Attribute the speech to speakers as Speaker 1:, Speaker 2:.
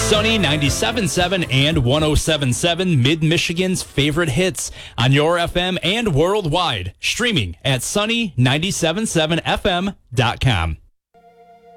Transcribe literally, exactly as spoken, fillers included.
Speaker 1: Sunny ninety-seven point seven and one oh seven point seven, Mid-Michigan's favorite hits on your F M and worldwide. Streaming at sunny nine seven seven f m dot com.